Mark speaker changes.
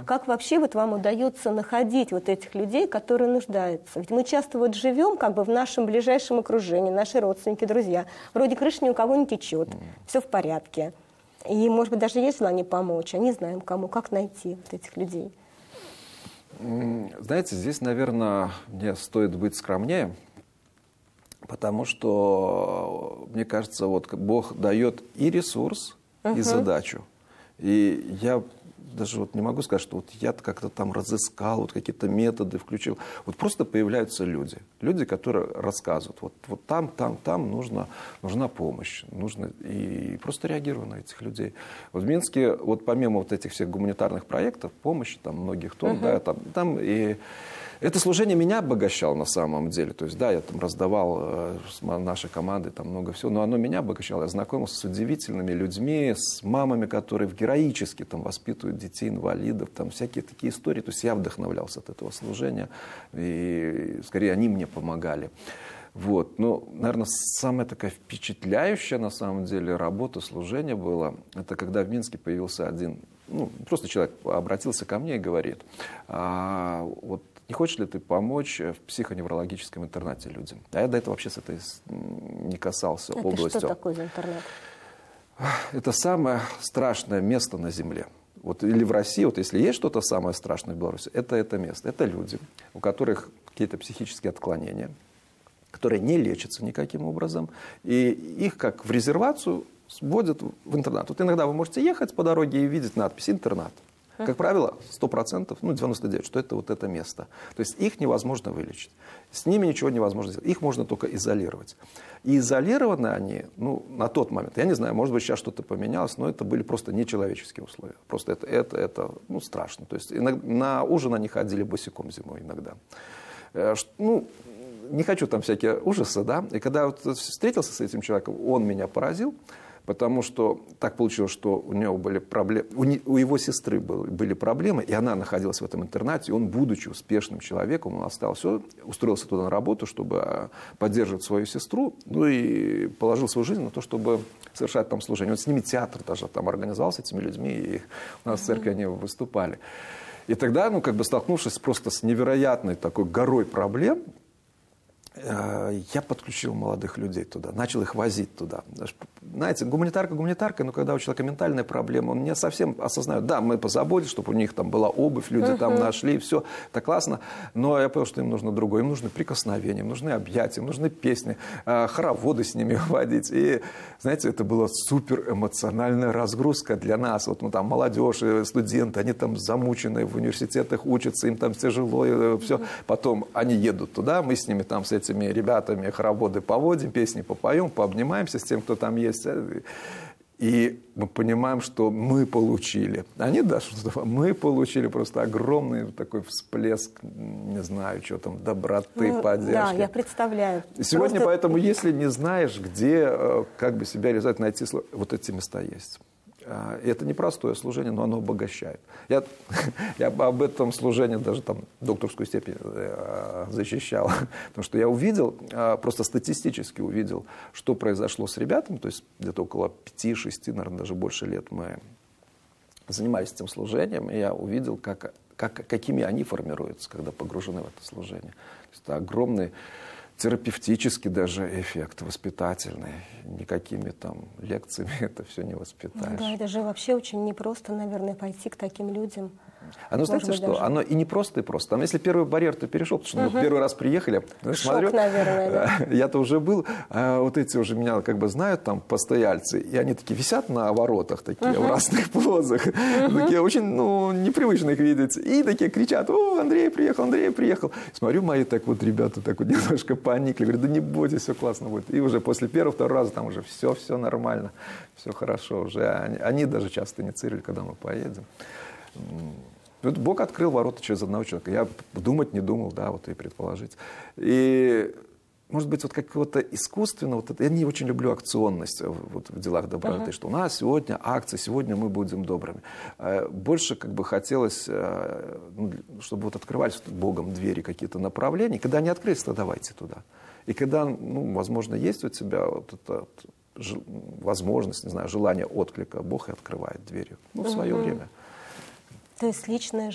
Speaker 1: как вообще вот вам удается находить вот этих людей, которые нуждаются? Ведь мы часто вот живем как бы в нашем ближайшем окружении, наши родственники, друзья. Вроде крыша ни у кого не течет, все в порядке. И, может быть, даже есть желание помочь, а не знаем кому, как найти вот этих людей.
Speaker 2: Знаете, здесь, наверное, мне стоит быть скромнее, потому что, мне кажется, вот Бог дает и ресурс, и задачу. И я даже вот не могу сказать, что вот я как-то там разыскал, вот какие-то методы включил. Вот просто появляются люди. Люди, которые рассказывают. Вот там нужна помощь. И просто реагирую на этих людей. Вот в Минске, вот помимо вот этих всех гуманитарных проектов, помощи, там многих тонн, да, там и... Это служение меня обогащало на самом деле. То есть, да, я там раздавал с нашей командой там много всего, но оно меня обогащало. Я знакомился с удивительными людьми, с мамами, которые героически там воспитывают детей, инвалидов, там всякие такие истории. То есть я вдохновлялся от этого служения, и скорее они мне помогали. Вот. Но, наверное, самая такая впечатляющая на самом деле работа, служение было, это когда в Минске появился один, просто человек обратился ко мне и говорит, вот не хочешь ли ты помочь в психоневрологическом интернате людям? А я до этого вообще с этой не касался областью.
Speaker 1: Это что такое за интернат?
Speaker 2: Это самое страшное место на земле. Вот, или в России, вот если есть что-то самое страшное в Беларуси, это место. Это люди, у которых какие-то психические отклонения, которые не лечатся никаким образом. И их как в резервацию сводят в интернат. Вот иногда вы можете ехать по дороге и видеть надпись «Интернат». Как правило, 100%, 99%, что это вот это место. То есть их невозможно вылечить. С ними ничего невозможно сделать. Их можно только изолировать. И изолированы они, на тот момент, я не знаю, может быть, сейчас что-то поменялось, но это были просто нечеловеческие условия. Просто это страшно. То есть на ужин они ходили босиком зимой иногда. Не хочу там всякие ужасы, да. И когда вот встретился с этим человеком, он меня поразил. Потому что так получилось, что у него были проблемы, у его сестры были проблемы, и она находилась в этом интернате, и он, будучи успешным человеком, он оставил все, устроился туда на работу, чтобы поддерживать свою сестру, и положил свою жизнь на то, чтобы совершать там служение. Он с ними театр даже там организовал с этими людьми, и у нас в церкви они выступали. И тогда, столкнувшись просто с невероятной такой горой проблем, я подключил молодых людей туда, начал их возить туда. Знаете, гуманитарка, но когда у человека ментальная проблема, он не совсем осознает. Да, мы позаботились, чтобы у них там была обувь, люди там нашли, все, это классно. Но я понял, что им нужно другое. Им нужны прикосновения, им нужны объятия, им нужны песни, хороводы с ними водить. И, знаете, это была супер эмоциональная разгрузка для нас. Вот мы там молодежь, студенты, они там замученные в университетах учатся, им там тяжело, все. Потом они едут туда, мы с ними там с этими ребятами хороводы поводим, песни попоем, пообнимаемся с тем, кто там есть. И мы понимаем, что мы получили. Они, да, что мы получили просто огромный такой всплеск, не знаю, что там, доброты, поддержки.
Speaker 1: Да, я представляю.
Speaker 2: Сегодня поэтому, если не знаешь, где, как бы себя реализовать, найти, вот эти места есть. И это непростое служение, но оно обогащает. Я об этом служении даже там докторскую степень защищал. Потому что я увидел, просто статистически увидел, что произошло с ребятами. То есть где-то около 5-6, наверное, даже больше лет мы занимались этим служением. И я увидел, какими они формируются, когда погружены в это служение. То есть это огромный терапевтический даже эффект, воспитательный. Никакими там лекциями это все не воспитаешь.
Speaker 1: Да, это же вообще очень непросто, наверное, пойти к таким людям.
Speaker 2: Оно, знаете что, даже... оно и не просто, и просто. Там, если первый барьер ты перешел, потому что мы первый раз приехали, смотрю,
Speaker 1: наверное, да.
Speaker 2: Я-то уже был, а вот эти уже меня как бы знают, там, постояльцы, и они такие висят на воротах, такие, в разных позах, такие очень, непривычно их видеть, и такие кричат: «О, Андрей приехал». Смотрю, мои так вот ребята так вот немножко поникли, говорят: да не бойтесь, все классно будет. И уже после первого-второго раза там уже все нормально, все хорошо. Уже они даже часто инициировали, когда мы поедем. Вот Бог открыл ворота через одного человека. Я думать не думал, да, вот и предположить. И, может быть, вот какого-то искусственного, я не очень люблю акционность вот в делах доброты, что у нас сегодня акция, сегодня мы будем добрыми. Больше как бы хотелось, чтобы вот открывались Богом двери, какие-то направления. Когда они открылись, то давайте туда. И когда, возможно, есть у тебя вот эта возможность, не знаю, желание отклика, Бог и открывает двери в свое время.
Speaker 1: То есть личное